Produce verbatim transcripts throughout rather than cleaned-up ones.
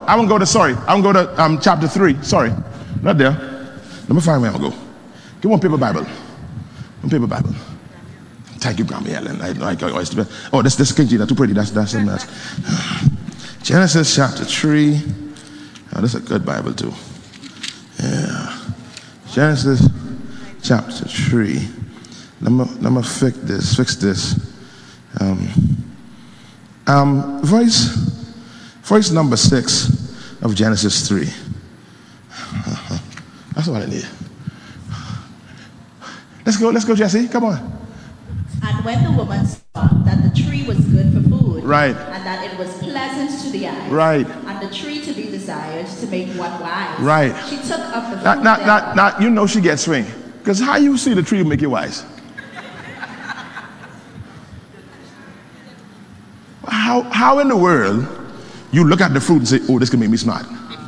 I won't go to, sorry, I won't go to um, chapter three. Sorry, not there. Let me find where I'm going to go. Give one paper Bible. One paper Bible. Thank you, Grandma Ellen. I, I, I, oh, this this King James, too pretty. That's that's something else. Genesis chapter three. Oh, this is a good Bible too. Yeah. Genesis chapter three. Let me let me fix this. Fix this. Um, um, verse verse number six of Genesis three. That's what I need. Let's go. Let's go, Jesse. Come on. And when the woman saw that the tree was good for food, right, and that it was pleasant to the eyes, right, and the tree to be desired to make one wise, right, she took of the fruit. Not, not, not, not, you know she gets swing. Because how you see the tree make you wise? How, how in the world you look at the fruit and say, oh, this can make me smart?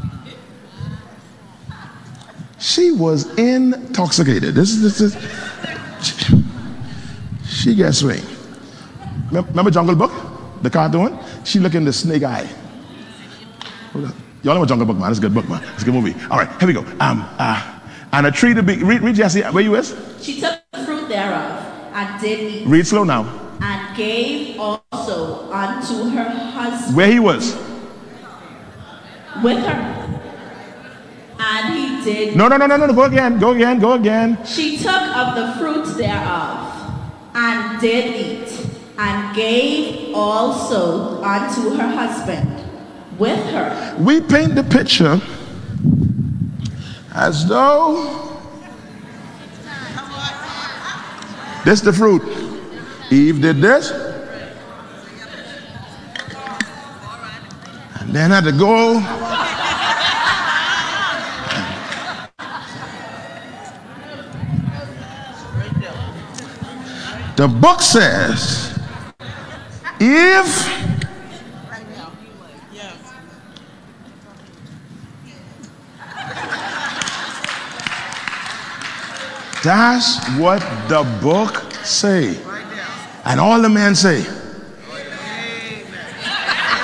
She was intoxicated. This is, this is she, she gets swing. Remember Jungle Book, the cartoon? She looking the snake eye. Y'all know what Jungle Book, man. It's a good book, man. It's a good movie. All right, here we go. Um, uh, and a tree to be. Read, read Jesse. Where you is? She took the fruit thereof and did eat. Read slow now. And gave also unto her husband. Where he was? With her. And he did. No, no, no, no, no. Go again. Go again. Go again. She took of the fruit thereof and did eat, and gave also unto her husband with her. We paint the picture as though this the fruit. Eve did this, and then had to go. The book says, if that's what the book say, and all the men say,